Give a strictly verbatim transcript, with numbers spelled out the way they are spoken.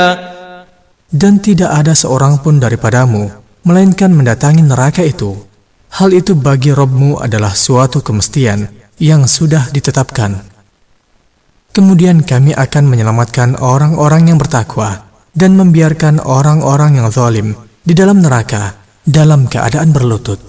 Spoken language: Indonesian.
Dan tidak ada seorang pun daripadamu, melainkan mendatangi neraka itu. Hal itu bagi Rabb-Mu adalah suatu kemestian yang sudah ditetapkan. Kemudian kami akan menyelamatkan orang-orang yang bertakwa dan membiarkan orang-orang yang zalim di dalam neraka dalam keadaan berlutut.